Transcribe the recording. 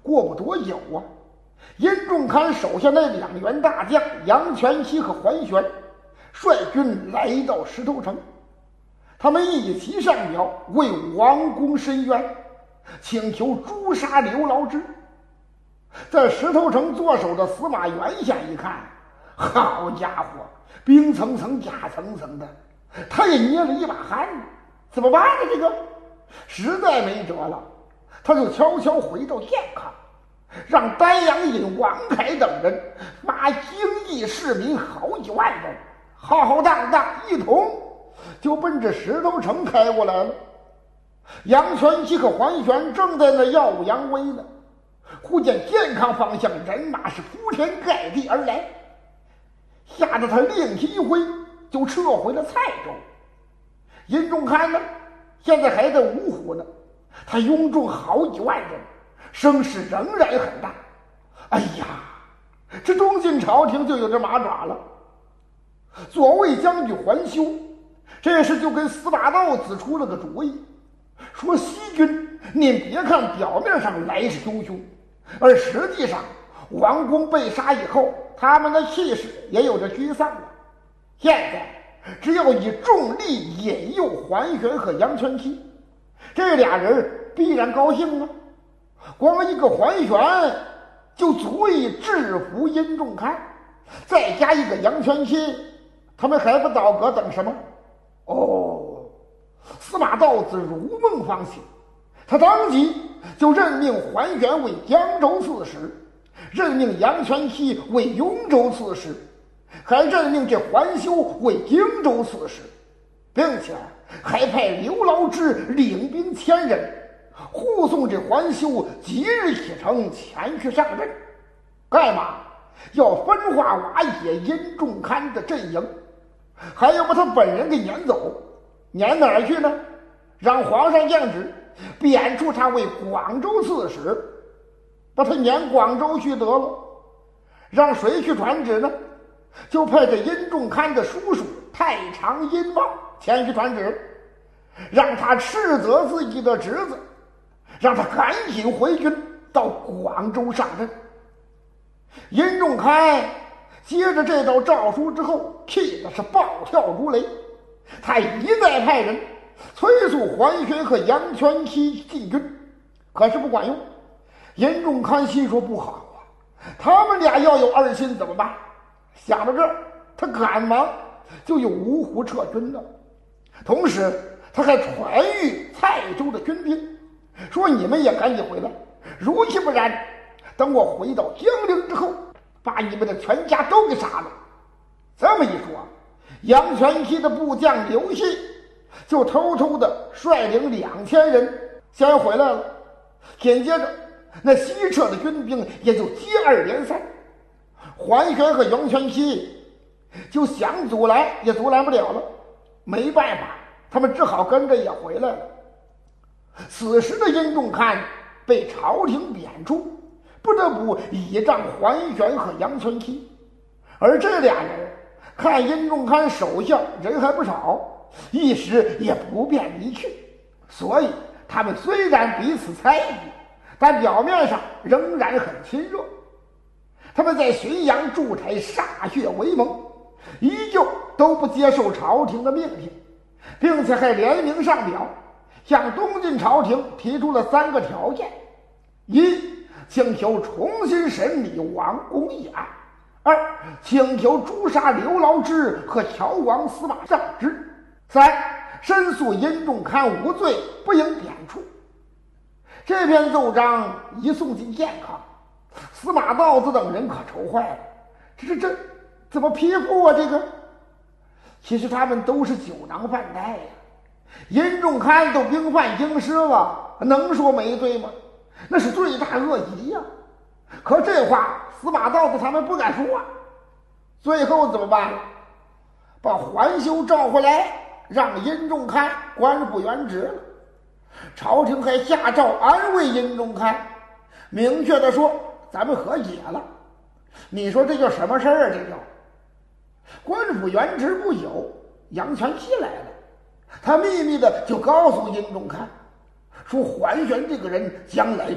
过不多久啊，殷仲堪手下那2员大将杨全期和桓玄率军来到石头城，他们一齐上表为王公申冤，请求诛杀刘牢之。在石头城坐守的司马元相一看，好家伙，兵层层甲层层的，他也捏了一把汗。怎么办呢？这个实在没辙了，他就悄悄回到健康，让丹阳尹王凯等人把京邑市民好几万人浩浩荡荡一同就奔着石头城开过来了。杨全期和桓玄正在那耀武扬威呢，忽见健康方向人马是铺天盖地而来，吓得他令旗一挥就撤回了蔡州。殷仲堪呢，现在还在芜湖呢，他拥众好几万人，声势仍然很大。哎呀，这东晋朝廷就有这马爪了。左卫将军桓修这时就跟司马道子出了个主意，说西军您别看表面上来势汹汹，而实际上王公被杀以后，他们的气势也有着沮丧了。现在只要以重力引诱桓玄和杨全期，这俩人必然高兴啊！光一个桓玄就足以制服殷仲堪，再加一个杨全期，他们还不倒戈等什么？哦，司马道子如梦方醒，他当即就任命桓玄为江州刺史，任命杨全期为雍州刺史，还任命这桓修为荆州刺史，并且还派刘牢之领兵1000人护送这桓修即日启程前去上任。干嘛？要分化瓦解殷仲堪的阵营，还要把他本人给撵走。撵哪儿去呢？让皇上降旨贬黜他为广州刺史，把他撵广州去得了。让谁去传旨呢？就派这殷仲堪的叔叔太常殷茂前去传旨，让他斥责自己的侄子，让他赶紧回军到广州上任。殷仲堪接着这道诏书之后，气的是暴跳如雷，他一再派人催促桓玄和杨全期进军，可是不管用。殷仲堪心说不好啊，他们俩要有二心怎么办？想到这儿，他赶忙就由芜湖撤军了。同时他还传谕蔡州的军兵，说你们也赶紧回来，如其不然，等我回到江陵之后，把你们的全家都给杀了。这么一说，杨全期的部将刘信就偷偷的率领2000人先回来了。紧接着那西撤的军兵也就接二连三，桓玄和杨全期就想阻拦也阻拦不了了，没办法，他们只好跟着也回来了。此时的殷仲堪被朝廷贬黜，不得不倚仗桓玄和杨全期，而这俩人看殷仲堪手下人还不少，一时也不便离去，所以他们虽然彼此猜疑，但表面上仍然很亲热。他们在浔阳筑台歃血为盟，依旧都不接受朝廷的命令，并且还联名上表，向东晋朝廷提出了3个条件：一，请求重新审理王公一案；二，请求诛杀刘牢之和乔王司马尚之；三，申诉殷仲堪无罪，不应贬黜。这篇奏章一送进健康，司马道子等人可愁坏了，这怎么批复啊？这个其实他们都是酒囊饭袋呀。殷仲堪都兵犯京师了，能说没罪吗？那是罪大恶极呀。可这话司马道子他们不敢说啊。最后怎么办？把桓修召回来，让殷仲堪官复原职了。朝廷还下诏安慰殷仲堪，明确的说咱们和解了。你说这叫什么事儿啊？这叫官复原职不久，杨全期来了，他秘密的就告诉殷仲堪说，桓玄这个人将来